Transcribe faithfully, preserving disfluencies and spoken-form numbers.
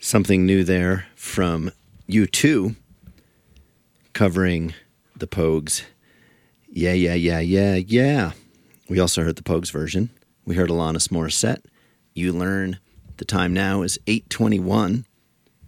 Something new there from U two, covering the Pogues. Yeah, yeah, yeah, yeah, yeah. We also heard the Pogues version. We heard Alanis Morissette. You Learn. The time now is eight twenty-one.